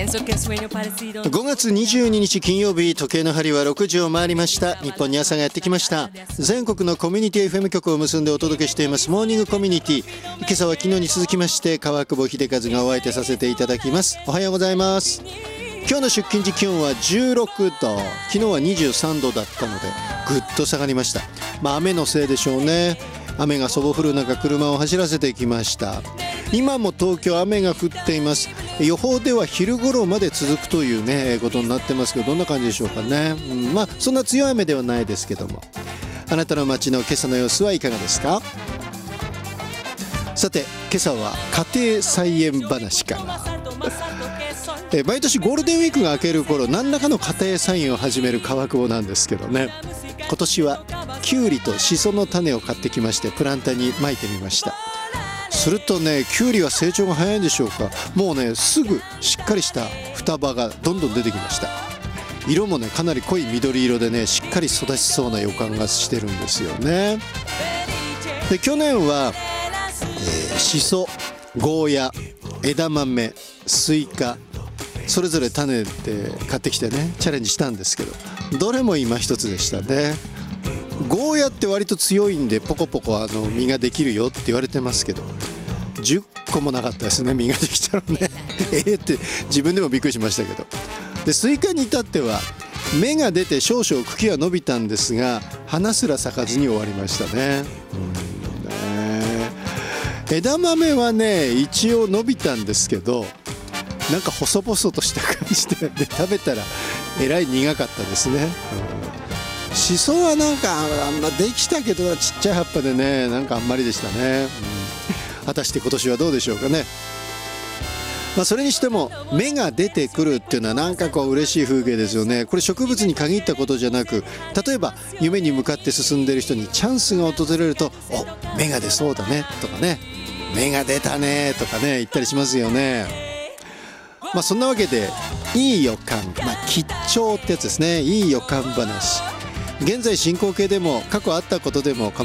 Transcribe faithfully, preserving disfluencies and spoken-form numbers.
ごがつにじゅうににち金曜日、時計の針はろくじを回りました。日本に朝がやってきました。全国のコミュニティ エフエム 局を結んでお届けしていますモーニングコミュニティ。今朝は昨日に続きまして川久保秀和がお相手させていただきます。おはようございます。今日の出勤時気温はじゅうろくど、昨日はにじゅうさんどだったのでぐっと下がりました。まあ雨のせいでしょうね。雨がそぼ降る中、車を走らせてきました。今も東京雨が降っています。予報では昼頃まで続くというねことになってますけど、どんな感じでしょうかね、うん、まあそんな強い雨ではないですけども、あなたの街の今朝の様子はいかがですか？さて今朝は家庭菜園話からえ毎年ゴールデンウィークが明ける頃、何らかの家庭菜園を始める川久保なんですけどね、今年はきゅうりとしその種を買ってきまして、プランターにまいてみました。するとね、きゅうりは成長が早いんでしょうか、もうねすぐしっかりした双葉がどんどん出てきました。色もねかなり濃い緑色でね、しっかり育ちそうな予感がしてるんですよね。で去年は、えー、しそ、ゴーヤ、枝豆、スイカ、それぞれ種で買ってきてねチャレンジしたんですけど、どれも今一つでしたね。ゴーヤって割と強いんでポコポコあの実ができるよって言われてますけど、じゅっこもなかったですね、実ができたのねえーって自分でもびっくりしましたけど。でスイカに至っては芽が出て少々茎は伸びたんですが、花すら咲かずに終わりましたね。うんね、枝豆はね一応伸びたんですけど、なんか細々とした感じ で, で食べたらえらい苦かったですね。うん、しそはなんかあんまできたけどちっちゃい葉っぱでね、なんかあんまりでしたね。うん、果たして今年はどうでしょうかね。まあ、それにしても芽が出てくるっていうのはなんかこう嬉しい風景ですよね。これ植物に限ったことじゃなく、例えば夢に向かって進んでいる人にチャンスが訪れると、お、芽が出そうだねとかね、芽が出たねとかね言ったりしますよね。まあそんなわけでいい予感、まあ吉兆ってやつですね。いい予感話、現在進行形でも過去あったことでも